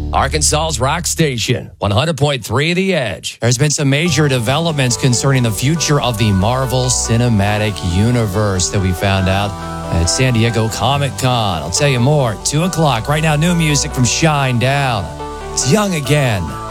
Arkansas's rock station, 100.3 The Edge. There's been some major developments concerning the future of the Marvel Cinematic Universe that we found out at San Diego Comic-Con. I'll tell you more at 2 o'clock. Right now, new music from Shine Down. It's Young Again.